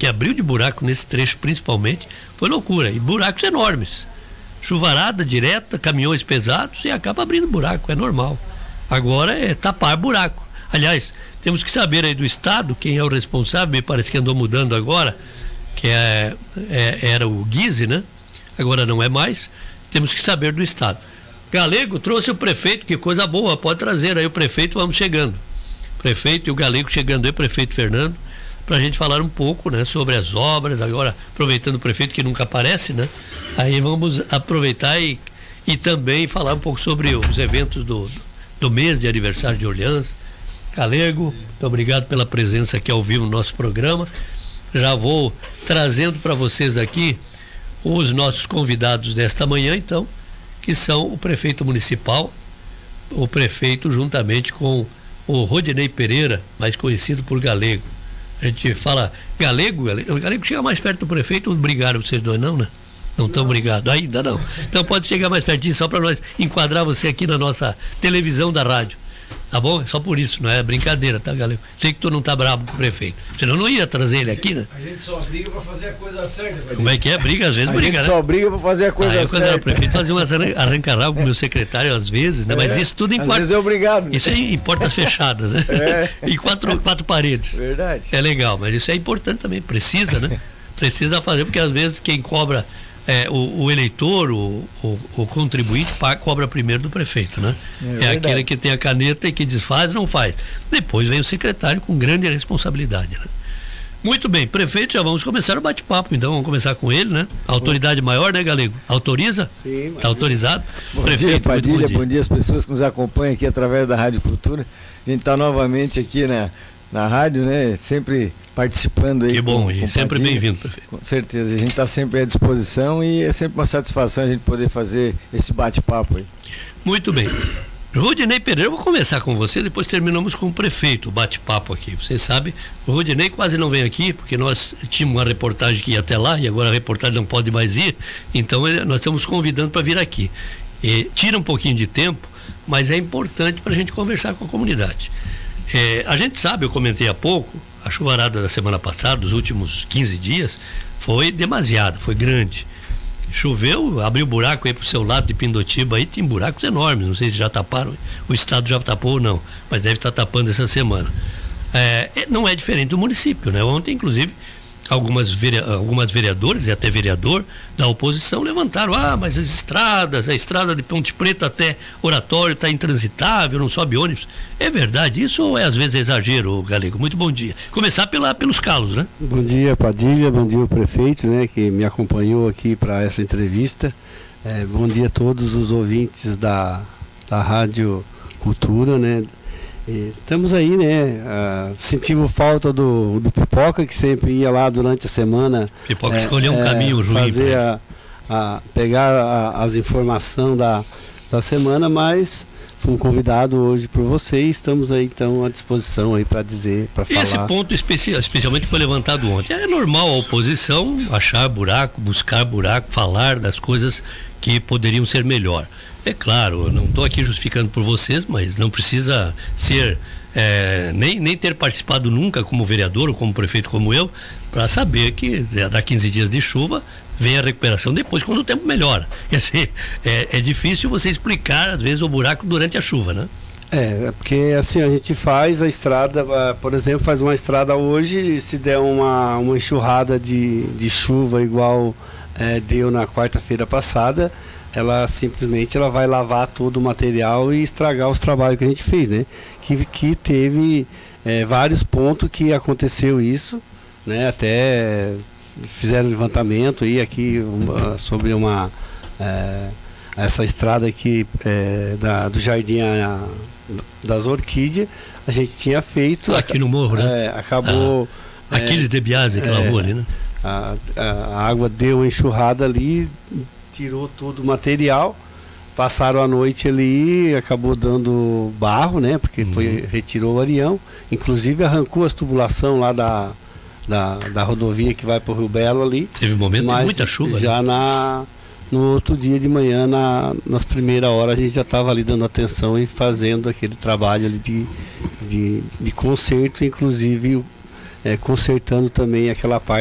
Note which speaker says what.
Speaker 1: que abriu de buraco nesse trecho principalmente, foi loucura. E buracos enormes. Chuvarada direta, caminhões pesados e acaba abrindo buraco, é normal. Agora é tapar buraco. Aliás, temos que saber aí do Estado, quem é o responsável, me parece que andou mudando agora, que era o Guise, né? Agora não é mais. Temos que saber do Estado. Galego trouxe o prefeito, que coisa boa, pode trazer aí o prefeito, vamos chegando. Prefeito e o Galego chegando aí, prefeito Fernando, para a gente falar um pouco, né, sobre as obras, agora aproveitando o prefeito que nunca aparece, né? Aí vamos aproveitar e também falar um pouco sobre os eventos do mês de aniversário de Orleans. Galego, muito obrigado pela presença aqui ao vivo no nosso programa. Já vou trazendo para vocês aqui os nossos convidados desta manhã, então, que são o prefeito municipal, o prefeito juntamente com o Rodinei Pereira, mais conhecido por Galego. A gente fala Galego, o Galego chega mais perto do prefeito, brigaram vocês dois, não, né? Não estão brigados, ainda não. Então pode chegar mais pertinho, só para nós enquadrar você aqui na nossa televisão da rádio. Tá bom? É só por isso, não é brincadeira, tá, Galego? Sei que tu não tá bravo com o prefeito. Senão não ia trazer ele aqui, né?
Speaker 2: A gente só briga pra fazer a coisa certa.
Speaker 1: Como é que é? Briga, às vezes
Speaker 2: a
Speaker 1: briga,
Speaker 2: gente
Speaker 1: né?
Speaker 2: só briga pra fazer a coisa certa.
Speaker 1: Quando era prefeito, fazia umas arranca-rabo com o meu secretário às vezes, né? Mas isso tudo em
Speaker 2: às vezes é obrigado.
Speaker 1: Isso é em portas fechadas, né? Em quatro paredes.
Speaker 2: Verdade.
Speaker 1: É legal, mas isso é importante também, precisa, né? Precisa fazer, porque às vezes quem cobra o eleitor, o contribuinte, cobra primeiro do prefeito, né? É aquele que tem a caneta e que diz faz, não faz. Depois vem o secretário com grande responsabilidade, né? Muito bem, prefeito, já vamos começar o bate-papo, então vamos começar com ele, né? A autoridade maior, né, Galego? Autoriza?
Speaker 2: Sim.
Speaker 1: Está autorizado?
Speaker 2: Bom dia, Padilha, bom dia às pessoas que nos acompanham aqui através da Rádio Cultura. A gente está novamente aqui na rádio, né? Sempre participando aí.
Speaker 1: Que bom, e sempre bem-vindo, prefeito.
Speaker 2: Com certeza, a gente está sempre à disposição e é sempre uma satisfação a gente poder fazer esse bate-papo aí.
Speaker 1: Muito bem. Rodinei Pereira, eu vou começar com você, depois terminamos com o prefeito, o bate-papo aqui. Vocês sabem, o Rodinei quase não vem aqui, porque nós tínhamos uma reportagem que ia até lá, e agora a reportagem não pode mais ir, então nós estamos convidando para vir aqui. Tira um pouquinho de tempo, mas é importante para a gente conversar com a comunidade. A gente sabe, eu comentei há pouco, a chuvarada da semana passada, dos últimos 15 dias, foi demasiada, foi grande. Choveu, abriu buraco aí pro seu lado de Pindotiba, aí tem buracos enormes, não sei se já taparam, o estado já tapou ou não, mas deve estar tapando essa semana. Não é diferente do município, né? Ontem, inclusive, algumas vereadoras e até vereador da oposição levantaram, mas as estradas, a estrada de Ponte Preta até Oratório está intransitável, não sobe ônibus. É verdade isso ou às vezes exagero, Galego? Muito bom dia. Começar pelos calos, né?
Speaker 3: Bom dia, Padilha, bom dia o prefeito, né, que me acompanhou aqui para essa entrevista. Bom dia a todos os ouvintes da Rádio Cultura, né? Estamos aí, né? Sentimos falta do Pipoca, que sempre ia lá durante a semana.
Speaker 1: Pipoca escolheu um caminho ruim.
Speaker 3: Fazer pegar as informações da semana, mas fui convidado hoje por vocês. Estamos aí então à disposição aí para falar.
Speaker 1: Esse ponto especialmente foi levantado ontem. É normal a oposição achar buraco, buscar buraco, falar das coisas que poderiam ser melhor. É claro, eu não estou aqui justificando por vocês, mas não precisa ser, nem ter participado nunca como vereador ou como prefeito como eu, para saber que dá 15 dias de chuva, vem a recuperação depois, quando o tempo melhora. Quer dizer, é difícil você explicar, às vezes, o buraco durante a chuva, né?
Speaker 3: Porque assim, a gente faz a estrada, por exemplo, faz uma estrada hoje, se der uma enxurrada de chuva igual deu na quarta-feira passada, ela simplesmente vai lavar todo o material e estragar os trabalhos que a gente fez, né? Que teve vários pontos que aconteceu isso, né? Até fizeram levantamento aí aqui sobre essa estrada aqui do Jardim das Orquídeas, a gente tinha feito
Speaker 1: aqui no morro, né?
Speaker 3: Acabou
Speaker 1: Aquiles de Biase, aquela rua ali, né?
Speaker 3: A água deu uma enxurrada ali, tirou todo o material, passaram a noite ali, acabou dando barro, né? Porque retirou o areião, inclusive arrancou as tubulação lá da rodovia que vai para o Rio Belo ali.
Speaker 1: Teve um momento de muita chuva.
Speaker 3: Já no outro dia de manhã, nas primeiras horas, a gente já estava ali dando atenção e fazendo aquele trabalho ali de conserto, inclusive consertando também aquela parte